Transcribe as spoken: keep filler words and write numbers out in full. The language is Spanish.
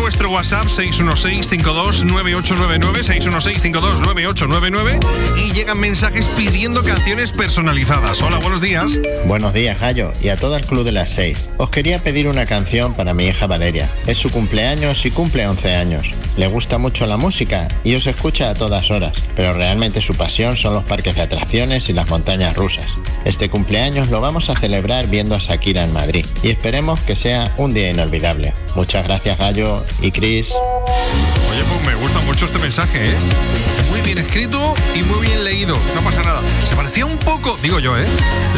vuestro WhatsApp seis uno seis, cinco dos nueve ocho nueve nueve, seis uno seis, cinco dos nueve ocho nueve nueve y llegan mensajes pidiendo canciones personalizadas. Hola, buenos días. Buenos días, Gallo, y a todo el Club de las seis. Os quería pedir una canción para mi hija Valeria. Es su cumpleaños y cumple once años. Le gusta mucho la música y os escucha a todas horas, pero realmente su pasión son los parques de atracciones y las montañas rusas. Este cumpleaños lo vamos a celebrar viendo a Shakira en Madrid y esperemos que sea un día inolvidable. Muchas gracias, Gallo y Chris. Oye, pues me gusta mucho este mensaje, ¿eh? Muy bien escrito y muy bien leído. No pasa nada. Se parecía un poco, digo yo, ¿eh?